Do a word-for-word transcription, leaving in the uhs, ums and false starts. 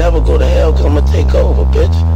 never go to hell because I'm going to take over, bitch.